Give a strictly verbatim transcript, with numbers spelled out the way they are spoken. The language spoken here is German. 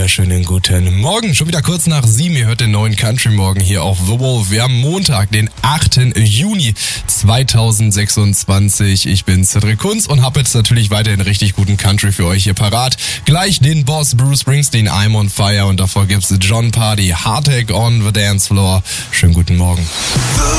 wunderschönen guten Morgen. Schon wieder kurz nach sieben. Ihr hört den neuen Country Morgen hier auf The Wolf. Wir haben Montag, den achten Juni zweitausendsechsundzwanzig. Ich bin Cedric Kunz und habe jetzt natürlich weiterhin richtig guten Country für euch hier parat. Gleich den Boss Bruce Springsteen, I'm on Fire, und davor gibt's John Party, Heartache on the Dance Floor. Schönen guten Morgen.